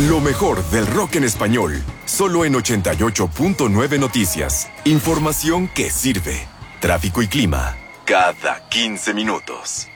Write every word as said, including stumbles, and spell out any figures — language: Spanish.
Lo mejor del rock en español, solo en ochenta y ocho punto nueve Noticias. Información que sirve. Tráfico y clima, cada quince minutos.